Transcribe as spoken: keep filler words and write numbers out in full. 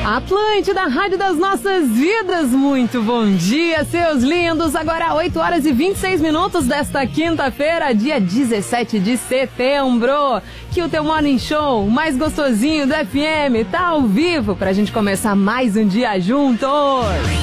Atlântida, Rádio das Nossas Vidas, muito bom dia, seus lindos. Agora oito horas e vinte e seis minutos desta quinta-feira, dia dezessete de setembro. Que o teu Morning Show, mais gostosinho do F M, tá ao vivo pra gente começar mais um dia juntos.